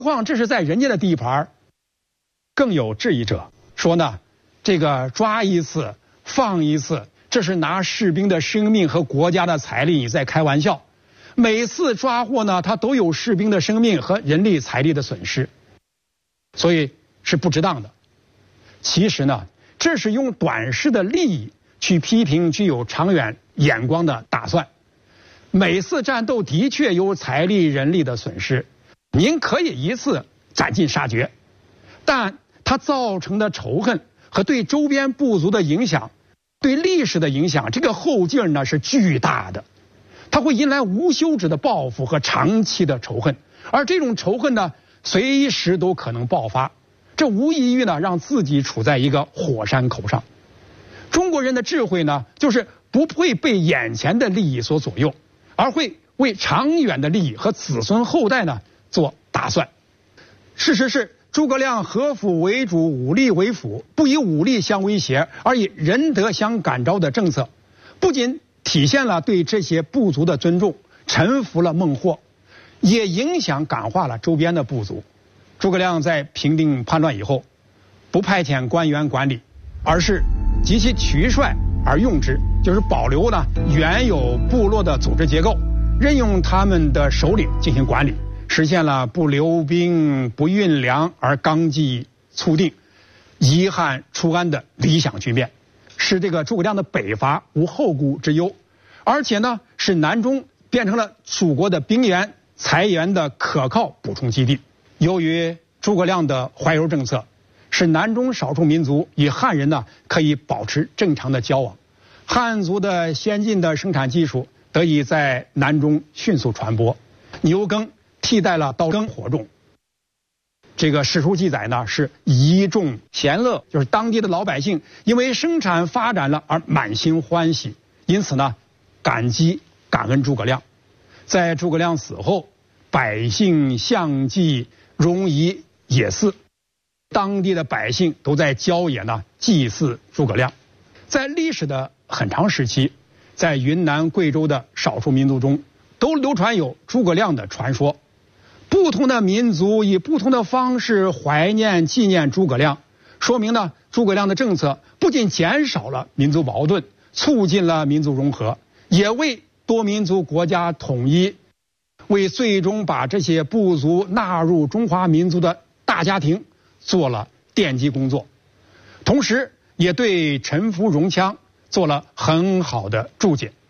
况这是在人家的地盘。更有质疑者说呢，这个抓一次放一次，这是拿士兵的生命和国家的财力在开玩笑。每次抓获呢，它都有士兵的生命和人力财力的损失，所以是不值当的。其实呢，这是用短视的利益去批评具有长远眼光的打算。每次战斗的确有财力人力的损失，您可以一次斩尽杀绝，但它造成的仇恨和对周边部族的影响，对历史的影响，这个后劲呢是巨大的，它会引来无休止的报复和长期的仇恨，而这种仇恨呢，随时都可能爆发，这无异于呢让自己处在一个火山口上。中国人的智慧呢，就是不会被眼前的利益所左右，而会为长远的利益和子孙后代呢做打算。事实是，诸葛亮合府为主，武力为辅，不以武力相威胁，而以仁德相感召的政策，不仅体现了对这些部族的尊重，臣服了孟获，也影响感化了周边的部族。诸葛亮在平定叛乱以后，不派遣官员管理，而是及其取帅而用之，就是保留呢原有部落的组织结构，任用他们的首领进行管理，实现了不留兵不运粮而纲纪促定，遗憾出安的理想局面，使这个诸葛亮的北伐无后顾之忧，而且呢使南中变成了蜀国的兵源财源的可靠补充基地。由于诸葛亮的怀柔政策，使南中少数民族与汉人呢可以保持正常的交往，汉族的先进的生产技术得以在南中迅速传播，牛耕替代了刀耕火种。这个史书记载呢是一众贤乐，就是当地的老百姓因为生产发展了而满心欢喜，因此呢感激感恩诸葛亮。在诸葛亮死后，百姓相继戎夷野祀，当地的百姓都在郊野呢祭祀诸葛亮。在历史的很长时期，在云南贵州的少数民族中都流传有诸葛亮的传说。不同的民族以不同的方式怀念纪念诸葛亮，说明呢诸葛亮的政策不仅减少了民族矛盾，促进了民族融合，也为多民族国家统一，为最终把这些部族纳入中华民族的大家庭做了奠基工作，同时也对臣服戎羌做了很好的注解。